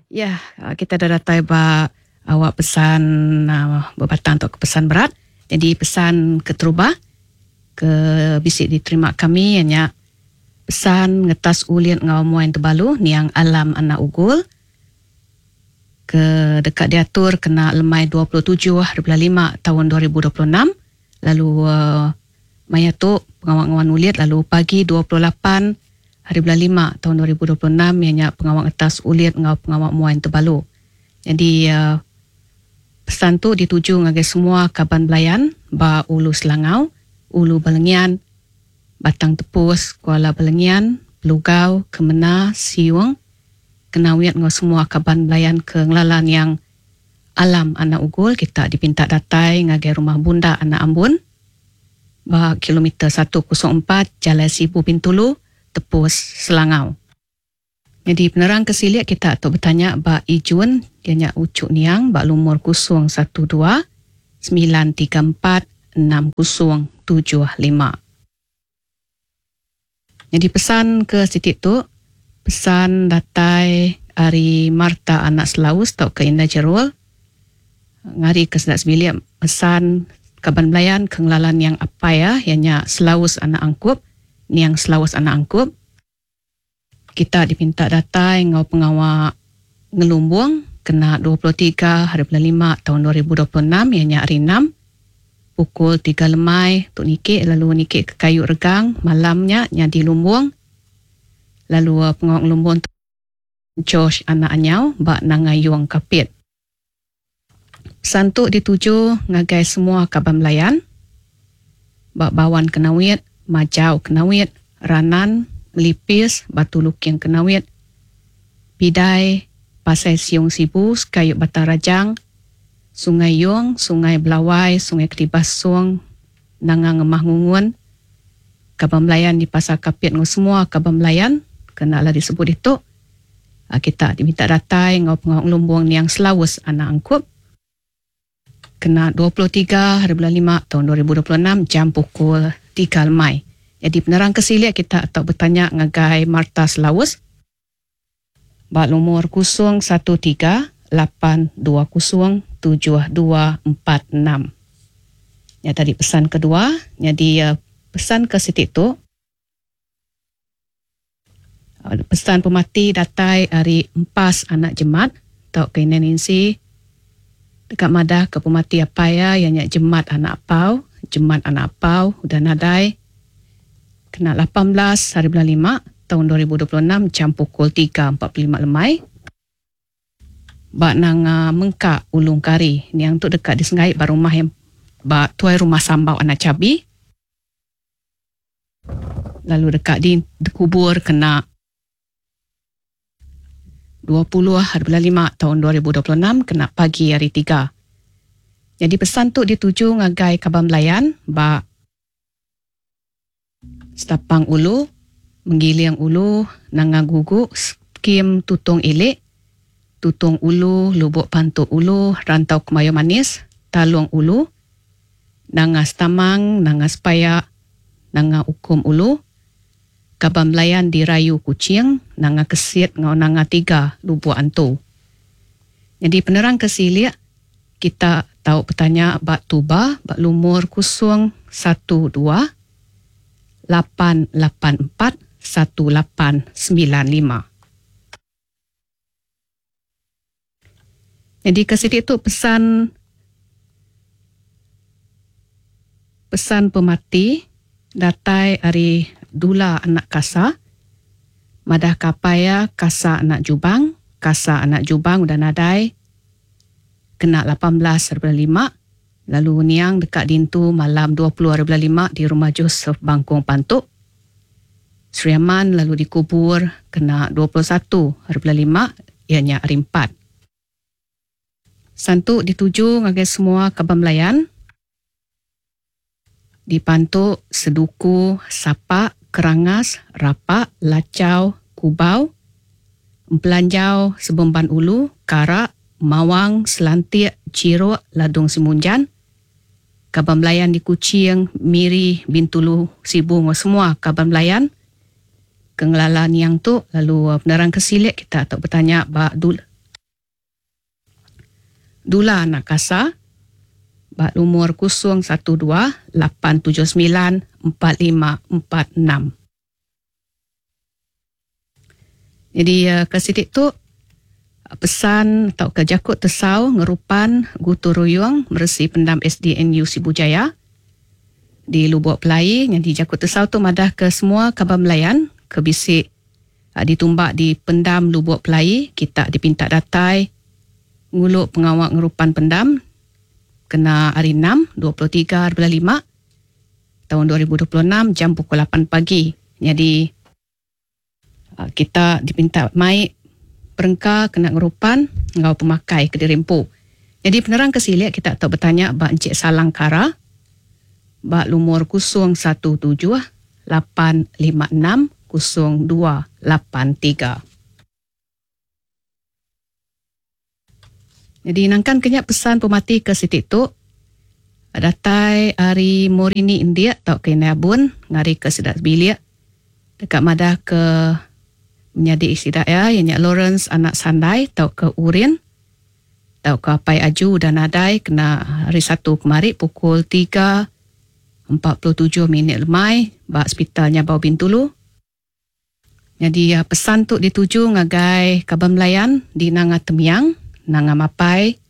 Kita dah datai awak pesan berbatang untuk pesan berat. Jadi pesan ke Teruba ke bisik diterima kami hanya pesan ngetas ulian ngawamuan terbalu niang alam anak ugul ke dekat diatur kena lemai 27.5 tahun 2026 lalu mayatuk pengawang-ngawang uliat lalu pagi 28.5 tahun 2026 ianya pengawang atas uliat ngau pengawang muain terbalu. Jadi pesan tu dituju ngagai semua kaban belayan ba Ulu Selangau, Ulu Balengian, Batang Tepus, Kuala Balengian, Pelugau, Kemena, Siung, kenawiat ngau semua kaban belayan ke ngelalan yang alam anak ugul. Kita dipinta datai ngagai rumah bunda anak Ambun ba kilometer 104 Jalan Sibu Bintulu, Tepus, Selangau. Jadi penerang kesiliat kita atau bertanya ba Ijun, dia nyak ucuk niang ba lumur 012 934 6075. Jadi pesan ke sitik tu, pesan datai Ari Marta anak Selaus tau ke Indah Jerul. Ngari ke Sedak Sebiliak pesan kaban belayan kenglalan yang apa ya, ianya Selaus anak Angkup, niang Selaus anak Angkup. Kita dipinta datai ngau pengawak ngelumbung kena 23.5 tahun 2026 ianya hari 6 pukul 3 lemai tuk nikik lalu nikik ke Kayu Regang malamnya nyadi lumbung lalu pengawak ngelumbung Josh anak Anyau bak nangayuang kapit. Santuk dituju ngagai semua kaban melayan bak Bawan Kenawit, Majau Kenawit, Ranan Melipis, Batu Luking Kenawit, Pidai, Pasai Siung Sibu, Kayu Batang Rajang, Sungai Yung, Sungai Belawai, Sungai Ketibas Suang, Nangang Ngemah Ngungun, kaban melayan di Pasar Kapit ngau semua kaban melayan kena lah disebut itu. Kita diminta datai ngau pengawak lumbung niang Selawus anak Angkup kena 23.5 tahun 2026 jam pukul 3 lemai. Jadi penerang kesiliat kita atau bertanya ngagai Marta Selawus bak lumur 013-820-7246. Ya tadi pesan kedua. Jadi pesan ke sitik tu pesan pemati datai Ari Empas anak Jemat tau ke Indonesia dekat madah ke pemati apa ya ianya Jemat anak Apau, Jemat anak Apau udah nadai kena 18.5 tahun 2026 jam pukul 3.45 lemai bak nang Mengkak Ulung Kari ni yang tu dekat di Sengai bar rumah yang bak tuai rumah sambau anak Cabi lalu dekat di kubur kena 20.5 tahun 2026 kena pagi hari 3. Jadi pesan tu dituju ngagai kaban melayan bak Setapang Ulu, Menggiliang Ulu, Nangang Guguk, Skim Tutung Ilik, Tutung Ulu, Lubuk Pantuk Ulu, Rantau Kemayu Manis, Talung Ulu, Nangas Tamang, Nangas Payak, Nanga Ukum Ulu, kaban melayan di Rayu Kucing, Nanga Kesit, ngau Nanga 3, Lubuk Antu. Jadi penerang kesiliak kita tahu petanya bak Tuba, bak lumur 012 884 1895. Jadi ke situ itu pesan pemati datai Ari Dula anak Kasa, Madah Kapaya Kasa anak Jubang, Kasa anak Jubang udah nadai kena 18.5. Lalu niang dekat dintu malam 20.5 di rumah Joseph Bangkong Pantuk. Seriaman lalu dikubur kena 21.5 ianya hari 4. Santuk dituju ngagai semua kaban melayan di Pantuk, Seduku, Sapak, Kerangas, Rapak, Lacau, Kubau, Empelanjau, Sebemban Ulu, Karak, Mawang, Selantik, Cirok, Ladung Simunjan, kaban melayan di Kuching, Miri, Bintulu, Sibung, semua kaban melayan kengelalan yang tu. Lalu penerang kesiliat kita tak bertanya Bak Dula Anak Kasa, bak lumur 012-879-4546. Jadi ke sidik tu pesan atau ke Jakut Tesau ngerupan Gutu Ruyung Meresi Pendam SDNU Sibujaya di Lubuk Pelai. Jadi Jakut Tesau tu madah ke semua kabar melayan ke bisik ditumbak di Pendam Lubuk Pelai. Kita dipinta datai nguluk pengawak ngerupan pendam kena hari 6 23 bulan 5 tahun 2026 jam pukul 8 pagi. Jadi kita dipinta mai perengka kena ngerupan ngau pemakai ke dirimpu. Jadi penerang kesiliak kita tak bertanya bak Encik Salang Kara bak lumur 017-856-0283. Jadi nangkan kenyak pesan pemati ke sitik tu datai hari Morini India tau ke Nabun ngari ke Sedat Bilik dekat madah ke menjadi isi daya ianya Lawrence Anak Sandai tau ke Urin tau ke Apai Aju dan Adai kena hari 1 kemari pukul 3:47 lemai bak hospitalnya Bau Bintulu. Jadi pesan tu dituju ngagai kabar melayan di Nanga Temiang, Nanga Mapai,